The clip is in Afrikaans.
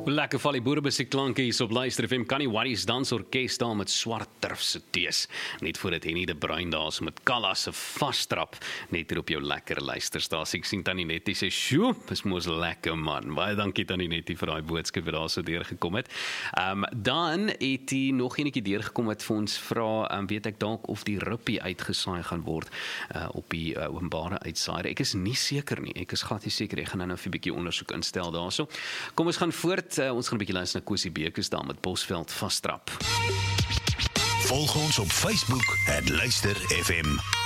Lekker val die boeremusiek klanke hier op Luister FM. Kan nie worries dansorkes daar met swart turf se tees. Net voordat Henny de Bruin daar is met Kalla se vastrap. Net hier op jou lekker luisterstasie. Ek sien Tannie Nettie sê, "Sjoe, is mos lekker man." Baie dankie Tannie Nettie vir daai boodskap wat daar so deurgekom het. Dan het hy nog enetjie deurgekom wat vir ons vra, weet ek dalk of die rippie uitgesaai gaan word op die openbare uitsaaier. Ek is nie seker nie. Ek is glad nie seker. Ek gaan nou 'n bietjie ondersoek instel daarso. Kom ons gaan voort. Ons gaan 'n bietjie luister na Kosie Bekes daar met Bosveld vastrap. Volg ons op Facebook @luisterfm.